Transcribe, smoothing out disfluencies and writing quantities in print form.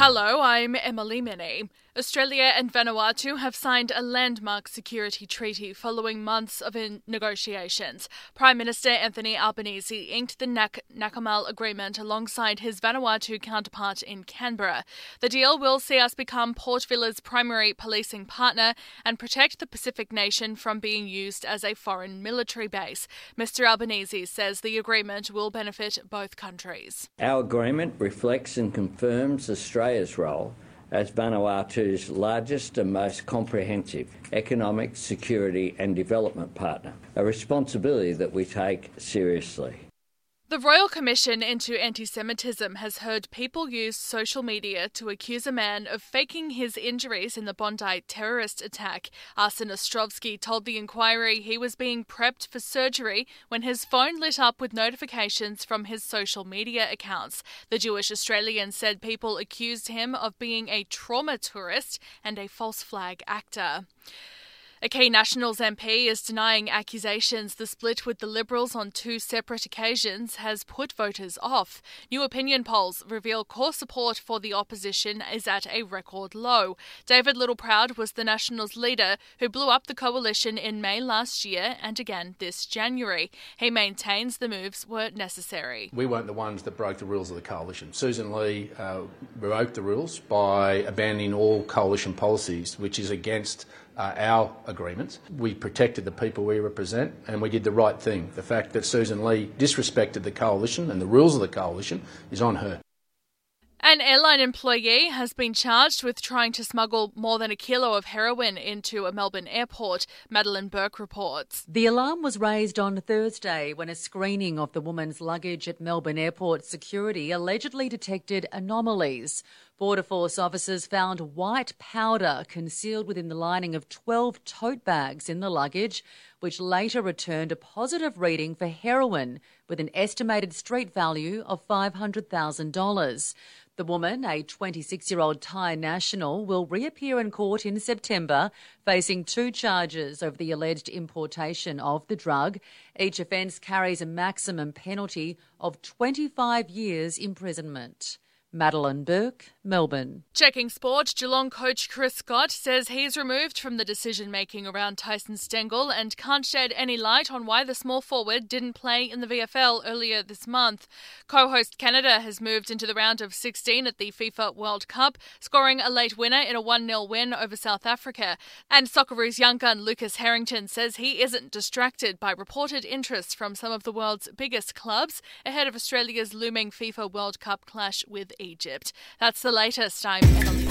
Hello, I'm Emily Minnie. Australia and Vanuatu have signed a landmark security treaty following months of negotiations. Prime Minister Anthony Albanese inked the Nakamal Agreement alongside his Vanuatu counterpart in Canberra. The deal will see us become Port Villa's primary policing partner and protect the Pacific nation from being used as a foreign military base. Mr Albanese says the agreement will benefit both countries. Our agreement reflects and confirms Australia's role as Vanuatu's largest and most comprehensive economic, security and development partner, a responsibility that we take seriously. The Royal Commission into Anti-Semitism has heard people use social media to accuse a man of faking his injuries in the Bondi terrorist attack. Arsen Ostrovsky told the inquiry he was being prepped for surgery when his phone lit up with notifications from his social media accounts. The Jewish Australian said people accused him of being a trauma tourist and a false flag actor. A key Nationals MP is denying accusations the split with the Liberals on two separate occasions has put voters off. New opinion polls reveal core support for the opposition is at a record low. David Littleproud was the Nationals leader who blew up the coalition in May last year and again this January. He maintains the moves were necessary. We weren't the ones that broke the rules of the coalition. Susan Lee broke the rules by abandoning all coalition policies, which is against our agreements. We protected the people we represent and we did the right thing. The fact that Susan Lee disrespected the coalition and the rules of the coalition is on her. An airline employee has been charged with trying to smuggle more than a kilo of heroin into a Melbourne airport, Madeline Burke reports. The alarm was raised on Thursday when a screening of the woman's luggage at Melbourne Airport security allegedly detected anomalies. Border Force officers found white powder concealed within the lining of 12 tote bags in the luggage, which later returned a positive reading for heroin with an estimated street value of $500,000. The woman, a 26-year-old Thai national, will reappear in court in September, facing 2 charges over the alleged importation of the drug. Each offence carries a maximum penalty of 25 years imprisonment. Madeline Burke, Melbourne. Checking sport, Geelong coach Chris Scott says he's removed from the decision-making around Tyson Stengel and can't shed any light on why the small forward didn't play in the VFL earlier this month. Co-host Canada has moved into the round of 16 at the FIFA World Cup, scoring a late winner in a 1-0 win over South Africa. And Socceroos young gun Lucas Harrington says he isn't distracted by reported interest from some of the world's biggest clubs ahead of Australia's looming FIFA World Cup clash with Egypt. That's the latest. I'm Emily.